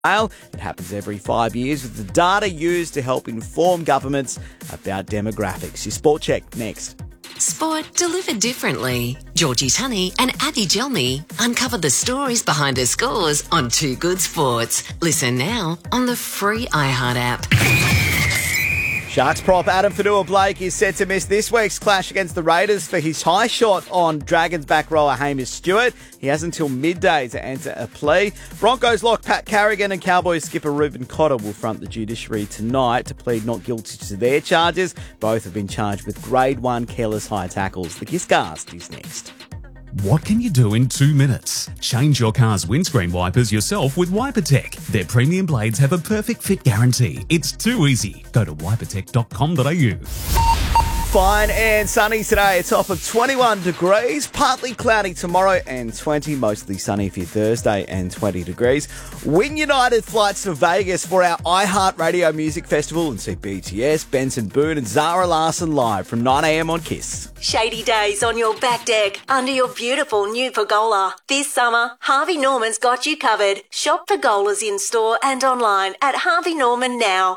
It happens every 5 years with the data used to help inform governments about demographics. Your Sport Check next. Sport delivered differently. Georgie Tunney and Abby Gelmy uncover the stories behind the scores on Too Good Sports. Listen now on the free iHeart app. Sharks prop Adam Fanua-Blake is set to miss this week's clash against the Raiders for his high shot on Dragons back rower Hamish Stewart. He has until midday to enter a plea. Broncos lock Pat Carrigan and Cowboys skipper Reuben Cotter will front the judiciary tonight to plead not guilty to their charges. Both have been charged with Grade 1 careless high tackles. The Kisscast is next. What can you do in 2 minutes? Change your car's windscreen wipers yourself with WiperTech. Their premium blades have a perfect fit guarantee. It's too easy. Go to wipertech.com.au. Fine and sunny today. It's off of 21 degrees, partly cloudy tomorrow and 20, mostly sunny for your Thursday and 20 degrees. Win United flights to Vegas for our iHeartRadio Music Festival and see BTS, Benson Boone and Zara Larsson live from 9am on Kiss. Shady days on your back deck under your beautiful new pergola. This summer, Harvey Norman's got you covered. Shop pergolas in store and online at Harvey Norman now.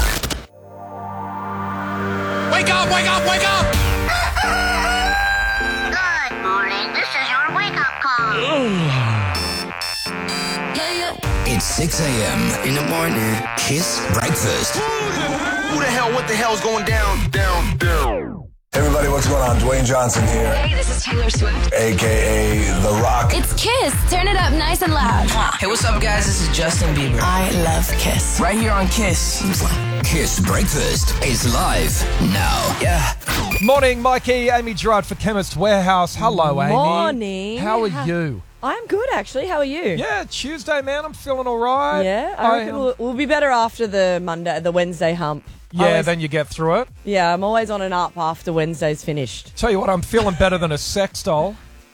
Wake up, wake up, wake up! Good morning. This is your wake-up call. It's 6 a.m. in the morning. Kiss breakfast. Who the hell, what the hell's going down? Everybody, what's going on? Dwayne Johnson here. Hey, this is Taylor Swift. A.K.A. The Rock. It's Kiss. Turn it up nice and loud. Hey, what's up, guys? This is Justin Bieber. I love Kiss. Right here on Kiss. Kiss breakfast is live now. Yeah. Morning, Mikey. Amy Gerard for Chemist Warehouse. Hello, Amy. Morning. How are you? I'm good, actually. How are you? Yeah, Tuesday, man. I'm feeling all right. Yeah, I reckon we'll be better after the Wednesday hump. Yeah, then you get through it. Yeah, I'm always on an up after Wednesday's finished. Tell you what, I'm feeling better than a sex doll.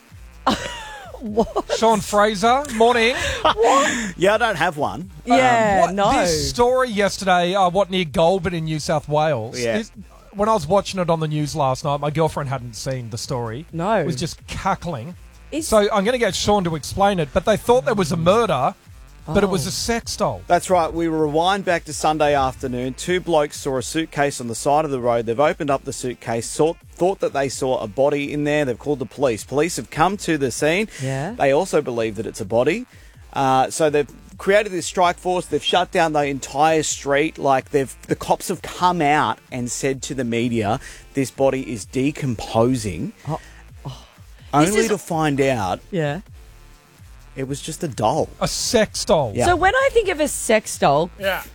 What? Sean Fraser, morning. What? Yeah, I don't have one. This story yesterday, near Goulburn in New South Wales. Yeah. When I was watching it on the news last night, my girlfriend hadn't seen the story. No. Was just cackling. So I'm going to get Sean to explain it, but they thought there was a murder, but it was a sex doll. That's right. We rewind back to Sunday afternoon. Two blokes saw a suitcase on the side of the road. They've opened up the suitcase, thought that they saw a body in there. They've called the police. Police have come to the scene. Yeah. They also believe that it's a body. So they've created this strike force. They've shut down the entire street. The cops have come out and said to the media, this body is decomposing. Only to find out it was just a doll. A sex doll. Yeah. So when I think of a sex doll,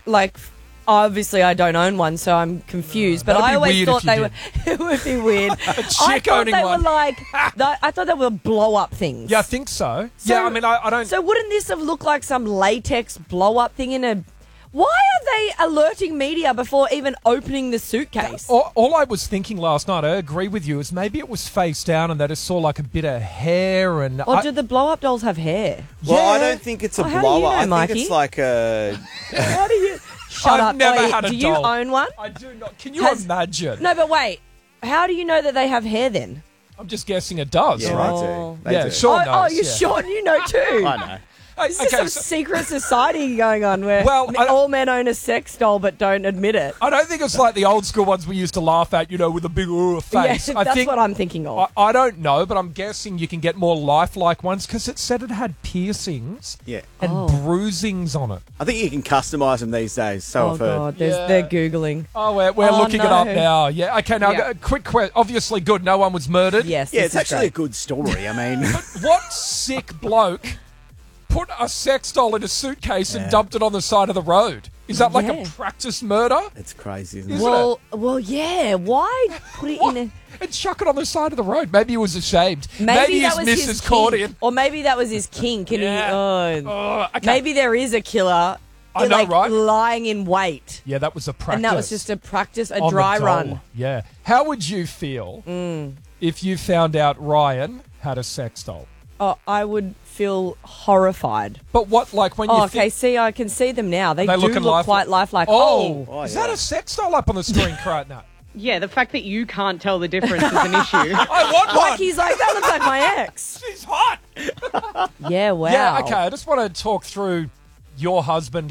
obviously I don't own one, so I'm confused. But I always thought they were. It would be weird. A chick owning one. I thought they were blow-up things. Yeah, I think so. Yeah, I mean, I don't. So wouldn't this have looked like some latex blow-up thing in a? Why are they alerting media before even opening the suitcase? All I was thinking last night, I agree with you, is maybe it was face down and they just saw like a bit of hair and... Or do the blow-up dolls have hair? Well, I don't think it's a blow-up. I Mikey? think it's like a... How do you... Shut up. I've never had a do doll. you own one? I do not. Can you imagine? No, but wait. How do you know that they have hair then? I'm just guessing it does, Yeah, right? they do. Sean knows. Sean, you know too. I know. Is this some secret society going on where all men own a sex doll but don't admit it? I don't think it's like the old school ones we used to laugh at, with a big face. Yeah, that's what I'm thinking of. I don't know, but I'm guessing you can get more lifelike ones because it said it had piercings and bruisings on it. I think you can customise them these days, so I've heard. God, they're Googling. Oh, we're looking it up now. Yeah, okay, now a quick question. Obviously good, no one was murdered. Yes, yeah, it's actually a good story, I mean. But what sick bloke put a sex doll in a suitcase and dumped it on the side of the road? Is that like a practice murder? It's crazy, isn't it? Well, yeah. Why put it in a... And chuck it on the side of the road. Maybe he was ashamed. Maybe his that was missus his caught kink. him. Or maybe that was his kink. And Okay. Maybe there is a killer I know, right? lying in wait. Yeah, that was a practice. And that was just a practice, a on dry the doll. run. Yeah. How would you feel if you found out Ryan had a sex doll? Oh, I would feel horrified. But what, like when you okay, see, I can see them now. They do look quite lifelike. Is that a sex doll up on the screen right now? Yeah, the fact that you can't tell the difference is an issue. I want one. Like he's like, that looks like my ex. She's hot. Yeah, wow. Yeah, okay. I just want to talk through your husband